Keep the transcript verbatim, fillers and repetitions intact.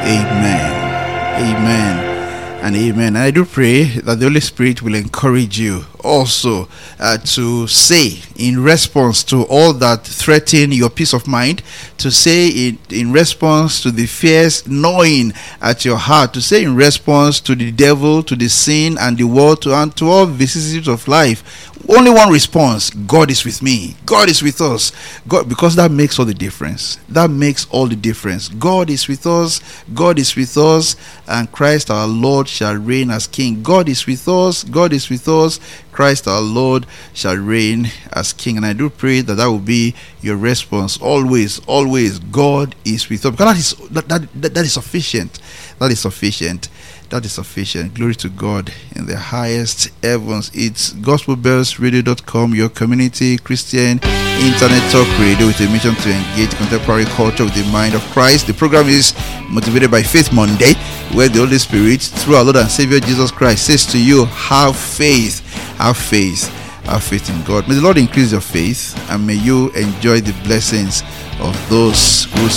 Amen. Amen. And amen. And I do pray that the Holy Spirit will encourage you also uh, to say in response to all that threaten your peace of mind, to say in, in response to the fears gnawing at your heart, to say in response to the devil, to the sin and the world, to, and to all vicissitudes of life. Only one response: God is with me. God is with us. God, because that makes all the difference. That makes all the difference. God is with us. God is with us, and Christ our Lord shall reign as King. God is with us. God is with us. Christ our Lord shall reign as King. And I do pray that that will be your response always. Always, God is with us. Because that is that that, that, that is sufficient. That is sufficient. That is sufficient. Glory to God in the highest heavens. It's gospel bells radio dot com, your community Christian internet talk radio with a mission to engage contemporary culture with the mind of Christ. The program is motivated by Faith Monday, where the Holy Spirit, through our Lord and Savior Jesus Christ, says to you, have faith, have faith, have faith in God. May the Lord increase your faith, and may you enjoy the blessings of those who